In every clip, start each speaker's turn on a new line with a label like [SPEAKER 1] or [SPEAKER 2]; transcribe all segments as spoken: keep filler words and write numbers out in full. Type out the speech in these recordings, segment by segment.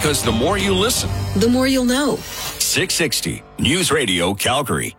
[SPEAKER 1] Because the more you listen,
[SPEAKER 2] the more you'll know.
[SPEAKER 1] six sixty News Radio Calgary.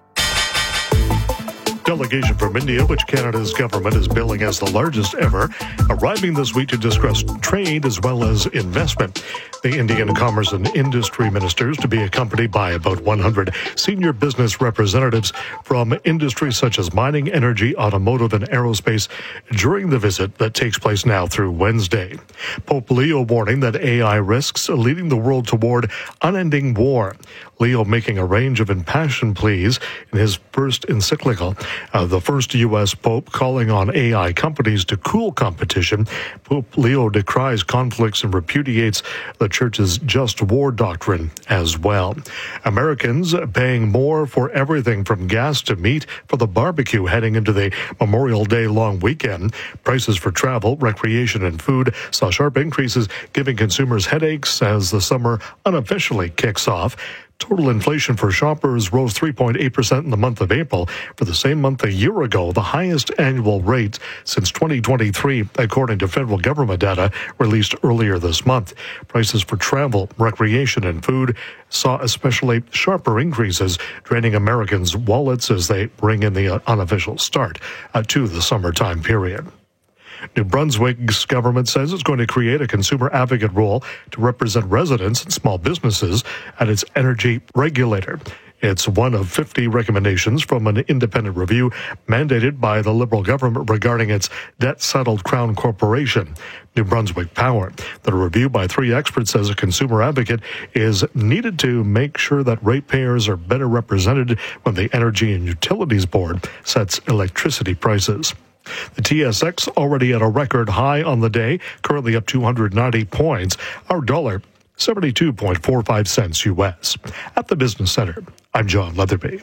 [SPEAKER 3] Delegation from India, which Canada's government is billing as the largest ever, arriving this week to discuss trade as well as investment. The Indian Commerce and Industry ministers to be accompanied by about one hundred senior business representatives from industries such as mining, energy, automotive, and aerospace during the visit that takes place now through Wednesday. Pope Leo warning that A I risks leading the world toward unending war. Leo making a range of impassioned pleas in his first encyclical. Uh, the first U S Pope calling on A I companies to cool competition. Pope Leo decries conflicts and repudiates the Church's just war doctrine as well. Americans paying more for everything from gas to meat for the barbecue heading into the Memorial Day long weekend. Prices for travel, recreation, and food saw sharp increases, giving consumers headaches as the summer unofficially kicks off. Total inflation for shoppers rose three point eight percent in the month of April. For the same month a year ago, the highest annual rate since twenty twenty-three, according to federal government data released earlier this month. Prices for travel, recreation, and food saw especially sharper increases, draining Americans' wallets as they bring in the unofficial start uh, to the summertime period. New Brunswick's government says it's going to create a consumer advocate role to represent residents and small businesses at its energy regulator. It's one of fifty recommendations from an independent review mandated by the Liberal government regarding its debt-settled Crown Corporation, New Brunswick Power. The review by three experts says a consumer advocate is needed to make sure that ratepayers are better represented when the Energy and Utilities Board sets electricity prices. The T S X already at a record high on the day, currently up two hundred ninety points. Our dollar, seventy-two point four five cents U S. At the Business Center, I'm John Leatherby.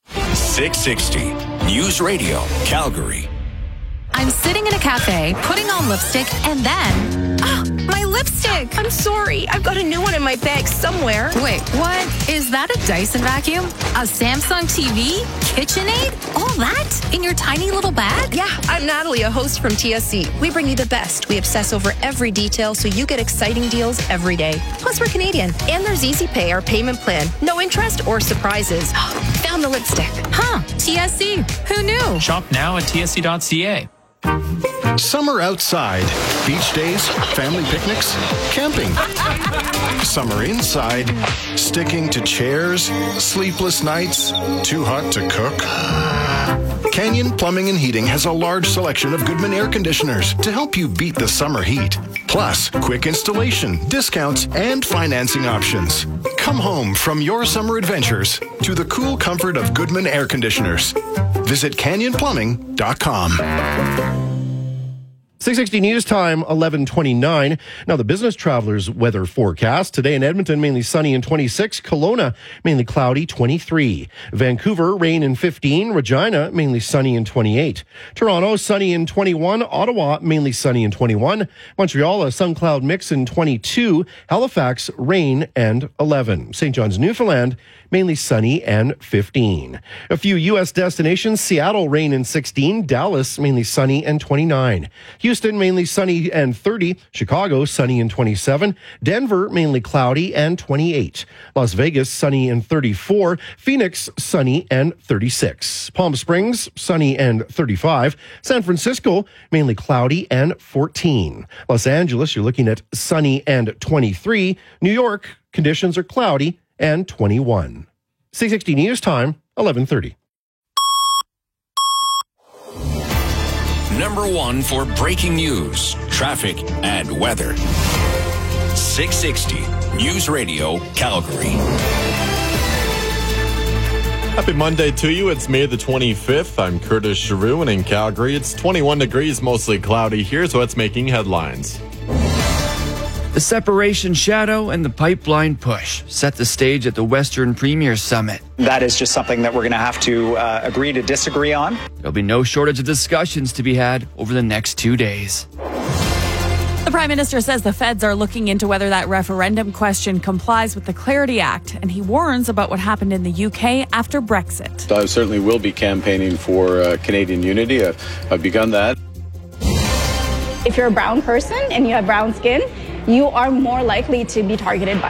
[SPEAKER 1] six sixty News Radio Calgary.
[SPEAKER 4] I'm sitting in a cafe, putting on lipstick, and then... Ah, my lipstick!
[SPEAKER 5] I'm sorry. I've got a new one in my bag somewhere.
[SPEAKER 4] Wait, what? Is that a Dyson vacuum? A Samsung T V? KitchenAid? All that? In your tiny little bag?
[SPEAKER 5] Yeah, I'm Natalie, a host from T S C. We bring you the best. We obsess over every detail so you get exciting deals every day. Plus, we're Canadian. And there's Easy Pay, our payment plan. No interest or surprises. Found the lipstick.
[SPEAKER 4] Huh, T S C. Who knew?
[SPEAKER 6] Shop now at T S C dot C A.
[SPEAKER 7] Summer outside. Beach days, family picnics, camping. Summer inside. Sticking to chairs, sleepless nights, too hot to cook. Canyon Plumbing and Heating has a large selection of Goodman air conditioners to help you beat the summer heat. Plus, quick installation, discounts, and financing options. Come home from your summer adventures to the cool comfort of Goodman air conditioners. Visit canyon plumbing dot com.
[SPEAKER 8] six sixty News Time, eleven twenty-nine. Now, the business travelers weather forecast. Today in Edmonton, mainly sunny and twenty-six. Kelowna, mainly cloudy, twenty-three. Vancouver, rain and fifteen. Regina, mainly sunny and twenty-eight. Toronto, sunny and twenty-one. Ottawa, mainly sunny and twenty-one. Montreal, a sun cloud mix in twenty-two. Halifax, rain and eleven. Saint John's, Newfoundland, mainly sunny and fifteen. A few U S destinations. Seattle, rain and sixteen. Dallas, mainly sunny and twenty-nine. Houston, mainly sunny and thirty. Chicago, sunny and twenty-seven. Denver, mainly cloudy and twenty-eight. Las Vegas, sunny and thirty-four. Phoenix, sunny and thirty-six. Palm Springs, sunny and thirty-five. San Francisco, mainly cloudy and fourteen. Los Angeles, you're looking at sunny and twenty-three. New York, conditions are cloudy and twenty-one. six sixty News Time, eleven thirty.
[SPEAKER 1] Number one for breaking news, traffic, and weather. six sixty News Radio Calgary.
[SPEAKER 9] Happy Monday to you. It's May the twenty-fifth. I'm Curtis Giroux, and in Calgary, it's twenty-one degrees, mostly cloudy. Here's what's making headlines.
[SPEAKER 10] The separation shadow and the pipeline push set the stage at the Western Premier Summit.
[SPEAKER 11] That is just something that we're going to have to uh, agree to disagree on.
[SPEAKER 10] There'll be no shortage of discussions to be had over the next two days.
[SPEAKER 12] The Prime Minister says the feds are looking into whether that referendum question complies with the Clarity Act, and he warns about what happened in the U K after Brexit.
[SPEAKER 13] I certainly will be campaigning for uh, Canadian unity. I've, I've begun that.
[SPEAKER 14] If you're a brown person and you have brown skin, you are more likely to be targeted by